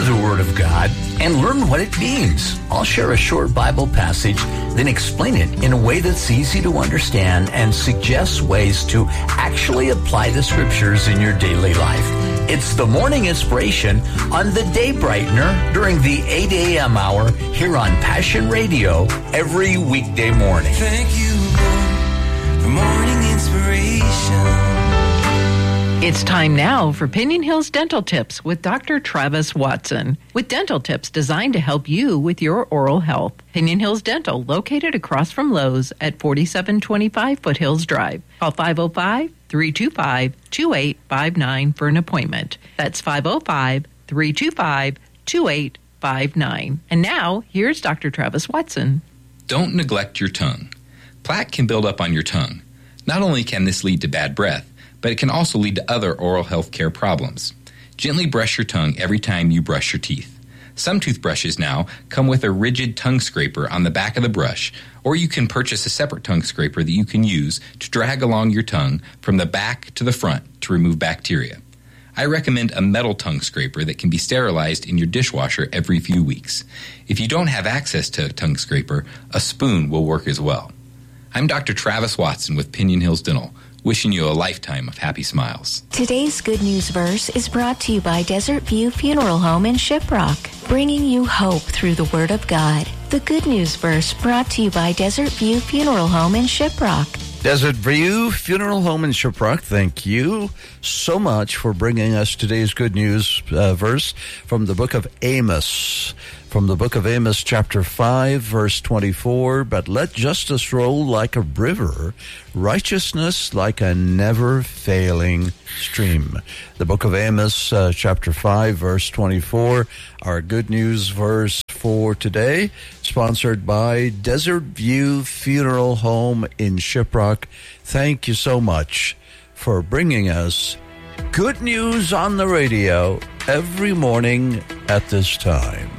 the Word of God and learn what it means. I'll share a short Bible passage, then explain it in a way that's easy to understand and suggest ways to actually apply the Scriptures in your daily life. It's the Morning Inspiration on the Day Brightener during the 8 a.m. hour here on Passion Radio every weekday morning. Thank you, Lord, for Morning Inspiration. It's time now for Pinion Hills Dental Tips with Dr. Travis Watson. With dental tips designed to help you with your oral health. Pinion Hills Dental, located across from Lowe's at 4725 Foothills Drive. Call 505-325-2859 for an appointment. That's 505-325-2859. And now, here's Dr. Travis Watson. Don't neglect your tongue. Plaque can build up on your tongue. Not only can this lead to bad breath, but it can also lead to other oral health care problems. Gently brush your tongue every time you brush your teeth. Some toothbrushes now come with a rigid tongue scraper on the back of the brush, or you can purchase a separate tongue scraper that you can use to drag along your tongue from the back to the front to remove bacteria. I recommend a metal tongue scraper that can be sterilized in your dishwasher every few weeks. If you don't have access to a tongue scraper, a spoon will work as well. I'm Dr. Travis Watson with Pinion Hills Dental, wishing you a lifetime of happy smiles. Today's Good News Verse is brought to you by Desert View Funeral Home in Shiprock, bringing you hope through the Word of God. The Good News Verse brought to you by Desert View Funeral Home in Shiprock. Desert View Funeral Home in Shiprock, thank you so much for bringing us today's Good News verse from the book of Amos. From the book of Amos, chapter 5, verse 24, but let justice roll like a river, righteousness like a never-failing stream. The book of Amos, chapter 5, verse 24, our good news verse for today, sponsored by Desert View Funeral Home in Shiprock. Thank you so much for bringing us good news on the radio every morning at this time.